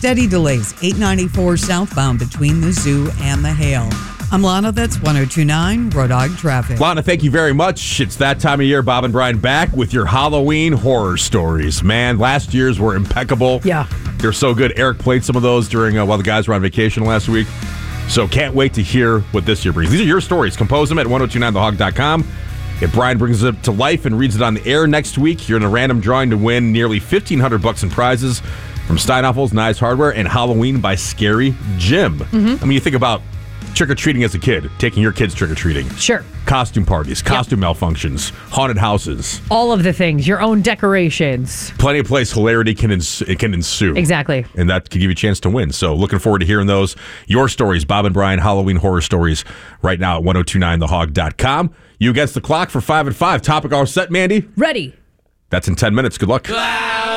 Steady delays, 894 southbound between the zoo and the Hale. I'm Lana, that's 1029 Road Dog Traffic. Lana, thank you very much. It's that time of year. Bob and Brian back with your Halloween horror stories. Man, last year's were impeccable. Yeah. They're so good. Eric played some of those during while the guys were on vacation last week. So can't wait to hear what this year brings. These are your stories. Compose them at 1029thehog.com. If Brian brings it to life and reads it on the air next week, you're in a random drawing to win nearly $1,500 in prizes from Steinhoffels, Nyes Hardware, and Halloween by Scary Jim. I mean, you think about trick-or-treating as a kid, taking your kids trick-or-treating. Sure. Costume parties, costume malfunctions, haunted houses. All of the things, your own decorations. Plenty of place hilarity can ensue. Exactly. And that could give you a chance to win. So looking forward to hearing those. Your stories, Bob and Brian, Halloween horror stories, right now at 1029thehog.com. You against the clock for 5 at 5. Topic all set, Mandy? Ready. That's in 10 minutes. Good luck.